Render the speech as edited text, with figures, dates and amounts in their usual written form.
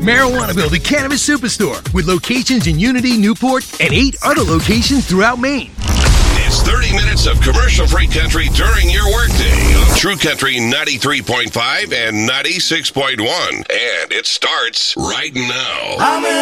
Marijuana Bill, the cannabis superstore, with locations in Unity, Newport, and 8 other locations throughout Maine. It's 30 minutes of commercial-free country during your workday on True Country 93.5 and 96.1. And it starts right now.